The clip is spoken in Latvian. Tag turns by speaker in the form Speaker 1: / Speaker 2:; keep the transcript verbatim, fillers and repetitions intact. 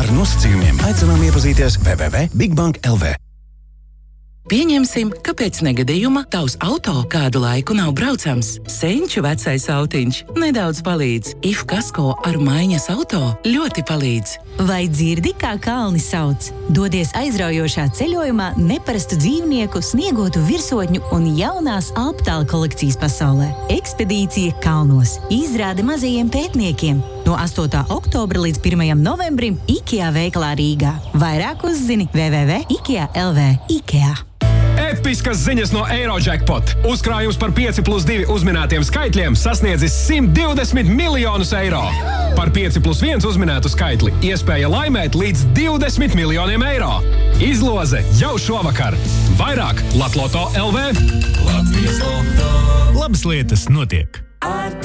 Speaker 1: Ar nosacījumiem aicinām iepazīties w w w punkt bigbank punkt l v.
Speaker 2: Pieņemsim, ka pēc negadījuma tavs auto kādu laiku nav braucams. Senču vecais autiņš nedaudz palīdz. If Kasko ar maiņas auto ļoti palīdz.
Speaker 3: Vai dzirdi, kā kalni sauc? Dodies aizraujošā ceļojumā neparastu dzīvnieku, sniegotu virsotņu un jaunās Alptāla kolekcijas pasaulē. Ekspedīcija kalnos. Izrāde mazajiem pētniekiem. No astotā oktobra līdz pirmajam novembrim IKEA veikalā Rīgā. Vairāk uzzini w w w punkt ikea punkt l v. IKEA.
Speaker 4: Episkas ziņas no Eurojackpot. Uzkrājums par pieci plus divi uzminētiem skaitļiem sasniedzis simt divdesmit miljonus eiro. Par pieci plus viens uzminētu skaitli iespēja laimēt līdz divdesmit miljoniem eiro. Izloze jau šovakar. Vairāk Latloto punkt l v.
Speaker 5: Latvijas Loto. Labas lietas notiek.